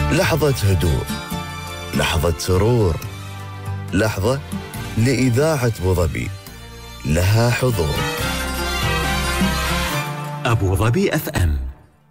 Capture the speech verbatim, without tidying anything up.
لحظة هدوء، لحظة سرور، لحظة لإذاعة أبوظبي لها حضور. أبوظبي أف أم.